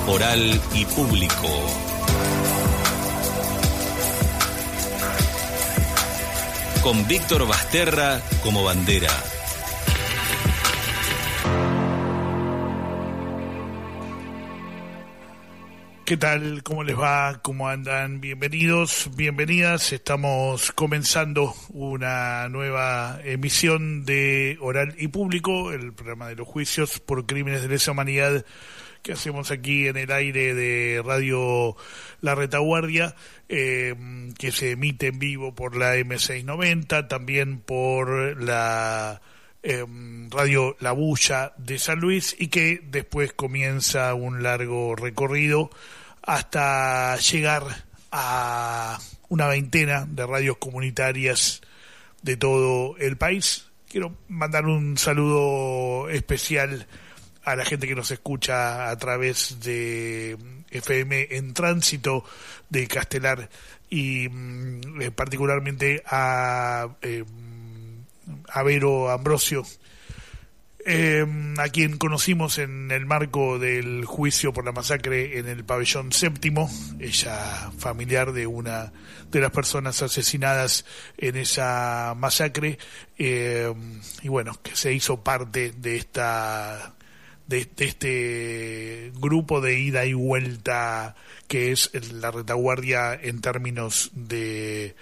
Oral y Público. Con Víctor Basterra como bandera. ¿Qué tal? ¿Cómo les va? ¿Cómo andan? Bienvenidos, bienvenidas. Estamos comenzando una nueva emisión de Oral y Público, el programa de los juicios por crímenes de lesa humanidad que hacemos aquí en el aire de Radio La Retaguardia, que se emite en vivo por la M690, también por la Radio La Bulla de San Luis, y que después comienza un largo recorrido hasta llegar a una veintena de radios comunitarias de todo el país. Quiero mandar un saludo especial a la gente que nos escucha a través de FM en Tránsito de Castelar y particularmente a Vero Ambrosio, a quien conocimos en el marco del juicio por la masacre en el pabellón séptimo, ella familiar de una de las personas asesinadas en esa masacre, y bueno, que se hizo parte de este grupo de ida y vuelta que es la retaguardia en términos de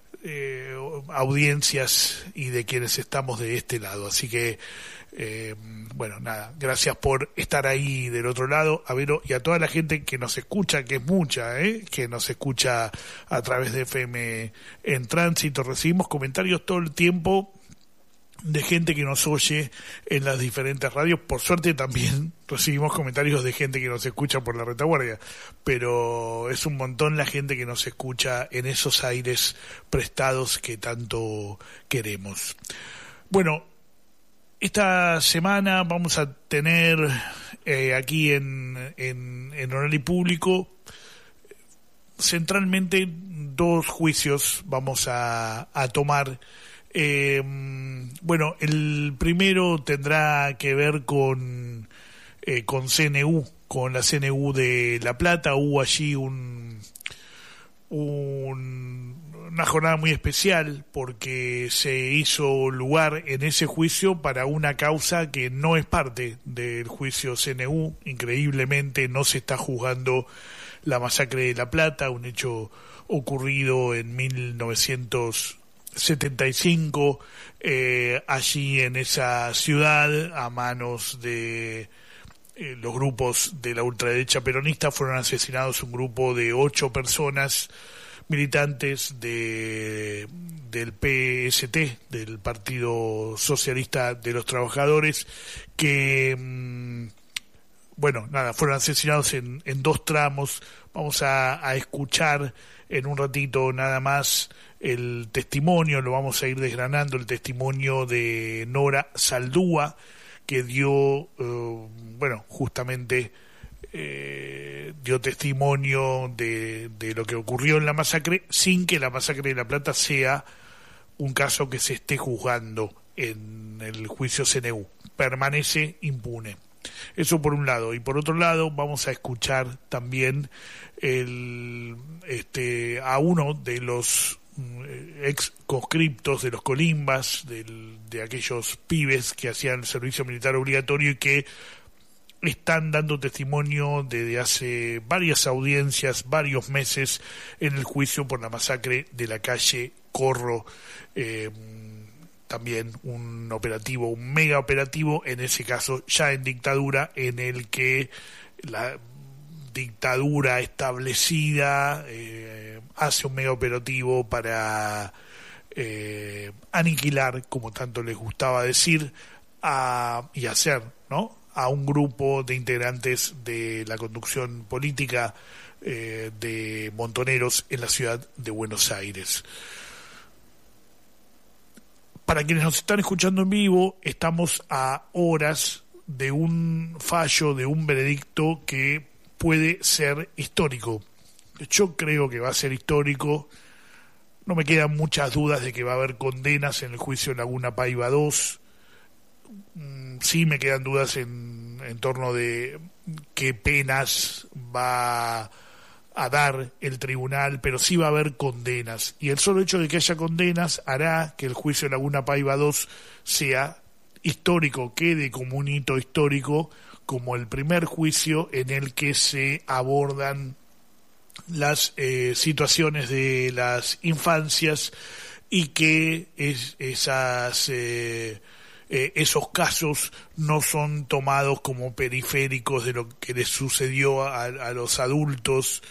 audiencias y de quienes estamos de este lado. Así que bueno, nada, gracias por estar ahí del otro lado, a Vero y a toda la gente que nos escucha, que es mucha, que nos escucha a través de FM en Tránsito. Recibimos comentarios todo el tiempo de gente que nos oye en las diferentes radios. Por suerte también recibimos comentarios de gente que nos escucha por la retaguardia, pero es un montón la gente que nos escucha en esos aires prestados que tanto queremos. Bueno, esta semana vamos a tener aquí en Oral y Público centralmente dos juicios vamos a tomar. Bueno, el primero tendrá que ver con CNU, con la CNU de La Plata. Hubo allí una jornada muy especial porque se hizo lugar en ese juicio para una causa que no es parte del juicio CNU. Increíblemente no se está juzgando la masacre de La Plata, un hecho ocurrido en 1975, allí en esa ciudad, a manos de los grupos de la ultraderecha peronista. Fueron asesinados un grupo de 8 personas, militantes del PST, del Partido Socialista de los Trabajadores, que bueno, nada, fueron asesinados en 2 tramos. Vamos a escuchar en un ratito nada más el testimonio, lo vamos a ir desgranando, el testimonio de Nora Saldúa, que dio, bueno, justamente dio testimonio de lo que ocurrió en la masacre, sin que la masacre de La Plata sea un caso que se esté juzgando en el juicio CNU. Permanece impune. Eso por un lado. Y por otro lado vamos a escuchar también a uno de los ex conscriptos de los Colimbas, de aquellos pibes que hacían el servicio militar obligatorio y que están dando testimonio desde hace varias audiencias, varios meses, en el juicio por la masacre de la calle Corro. También un operativo, un mega operativo, en ese caso ya en dictadura, en el que la dictadura establecida hace un mega operativo para aniquilar, como tanto les gustaba decir, y hacer, ¿no?, a un grupo de integrantes de la conducción política de Montoneros en la ciudad de Buenos Aires. Para quienes nos están escuchando en vivo, estamos a horas de un fallo, de un veredicto que puede ser histórico. Yo creo que va a ser histórico. No me quedan muchas dudas de que va a haber condenas en el juicio Laguna Paiva 2. Sí me quedan dudas en torno de qué penas va a dar el tribunal, pero sí va a haber condenas. Y el solo hecho de que haya condenas hará que el juicio de Laguna Paiva 2 sea histórico, quede como un hito histórico, como el primer juicio en el que se abordan las situaciones de las infancias y que esos casos no son tomados como periféricos de lo que les sucedió a los adultos,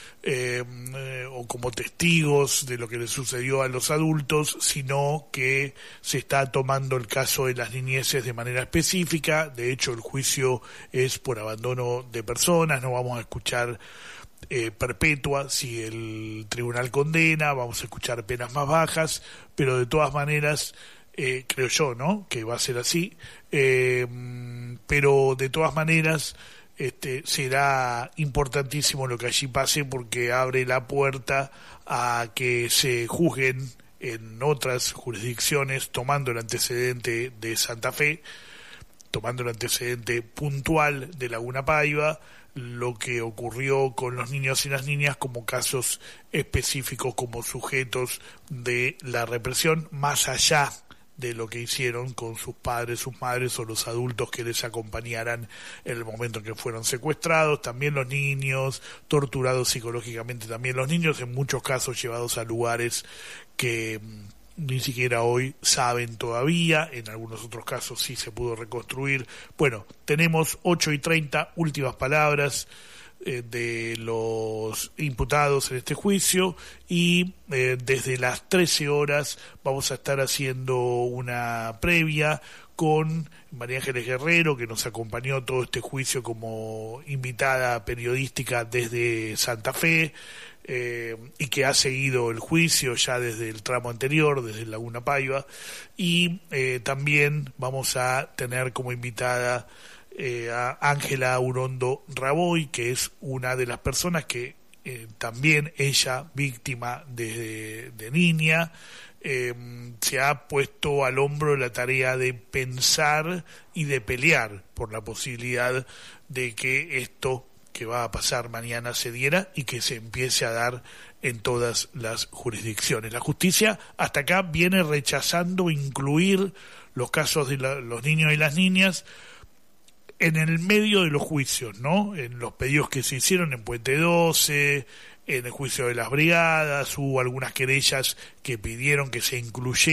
o como testigos de lo que les sucedió a los adultos, sino que se está tomando el caso de las niñeces de manera específica. De hecho, el juicio es por abandono de personas, no vamos a escuchar perpetua si el tribunal condena, vamos a escuchar penas más bajas, pero de todas maneras creo yo, ¿no?, que va a ser así, pero de todas maneras será importantísimo lo que allí pase, porque abre la puerta a que se juzguen en otras jurisdicciones, tomando el antecedente de Santa Fe, tomando el antecedente puntual de Laguna Paiva, lo que ocurrió con los niños y las niñas como casos específicos, como sujetos de la represión, más allá de lo que hicieron con sus padres, sus madres o los adultos que les acompañaran en el momento en que fueron secuestrados. También los niños, torturados psicológicamente, también los niños, en muchos casos llevados a lugares que ni siquiera hoy saben todavía, en algunos otros casos sí se pudo reconstruir. Bueno, tenemos 8:30, últimas palabras de los imputados en este juicio, y desde las 13 horas vamos a estar haciendo una previa con María Ángeles Guerrero, que nos acompañó todo este juicio como invitada periodística desde Santa Fe, y que ha seguido el juicio ya desde el tramo anterior, desde Laguna Paiva, y también vamos a tener como invitada a Ángela Urondo Raboy, que es una de las personas que también ella, víctima de niña, se ha puesto al hombro la tarea de pensar y de pelear por la posibilidad de que esto que va a pasar mañana se diera y que se empiece a dar en todas las jurisdicciones. La justicia hasta acá viene rechazando incluir los casos de los niños y las niñas en el medio de los juicios, ¿no? En los pedidos que se hicieron en Puente 12, en el juicio de las brigadas, hubo algunas querellas que pidieron que se incluyera